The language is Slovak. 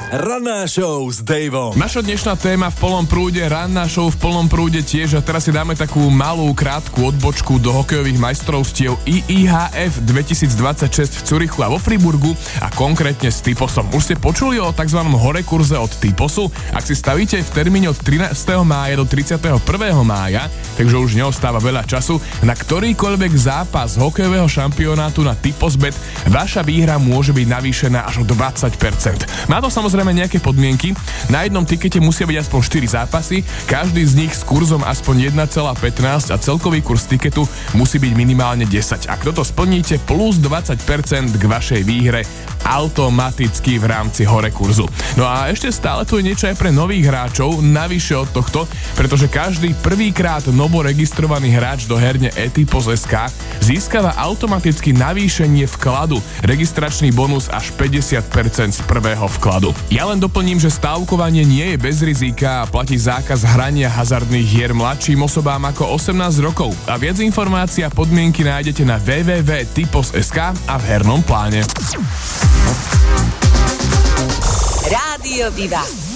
Ranná show s Davom. Naša dnešná téma v plnom prúde, ranná show v plnom prúde tiež a teraz si dáme takú malú, krátku odbočku do hokejových majstrovstiev IIHF 2026 v Zürichu a vo Friburgu a konkrétne s Typosom. Už ste počuli o tzv. Horekurze od Typosu? Ak si stavíte v termíne od 13. mája do 31. mája, takže už neostáva veľa času, na ktorýkoľvek zápas hokejového šampionátu na Typosbet vaša výhra môže byť navýšená až o 20%. Má to samozrejme nejaké podmienky. Na jednom tikete musia byť aspoň 4 zápasy, každý z nich s kurzom aspoň 1,15 a celkový kurz tiketu musí byť minimálne 10. Ak toto splníte, plus 20% k vašej výhre automaticky v rámci Horekurzu. No a ešte stále tu je niečo aj pre nových hráčov, navyše od tohto, pretože každý prvýkrát novo registrovaný hráč do herne eTypos.sk získava automaticky navýšenie vkladu, registračný bonus až 50% z prvého vkladu. Ja len doplním, že stávkovanie nie je bez rizika a platí zákaz hrania hazardných hier mladším osobám ako 18 rokov. A viac informácií a podmienky nájdete na www.typos.sk a v hernom pláne. Rádio Viva.